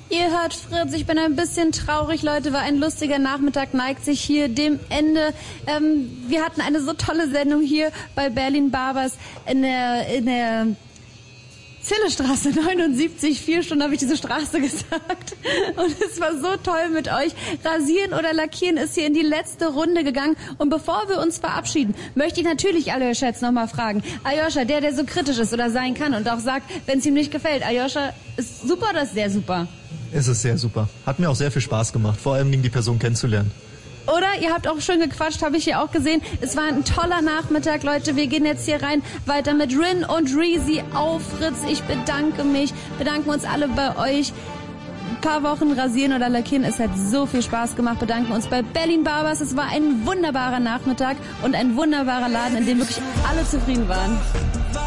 Ihr hört Fritz, ich bin ein bisschen traurig, Leute, weil ein lustiger Nachmittag neigt sich hier dem Ende. Wir hatten eine so tolle Sendung hier bei Berlin Barbers in der Zillestraße 79, 4 Stunden habe ich diese Straße gesagt. Und es war so toll mit euch. Rasieren oder Lackieren ist hier in die letzte Runde gegangen. Und bevor wir uns verabschieden, möchte ich natürlich Aljoscha jetzt nochmal fragen. Aljoscha, der so kritisch ist oder sein kann und auch sagt, wenn es ihm nicht gefällt. Aljoscha, ist super oder ist sehr super? Es ist sehr super. Hat mir auch sehr viel Spaß gemacht, vor allem die Person kennenzulernen. Oder? Ihr habt auch schön gequatscht, habe ich hier auch gesehen. Es war ein toller Nachmittag, Leute. Wir gehen jetzt hier rein, weiter mit Rin und Reezy auf Fritz. Ich bedanke mich, bedanken uns alle bei euch. Ein paar Wochen rasieren oder lackieren, es hat so viel Spaß gemacht. Bedanken uns bei Berlin Barbers. Es war ein wunderbarer Nachmittag und ein wunderbarer Laden, in dem wirklich alle zufrieden waren.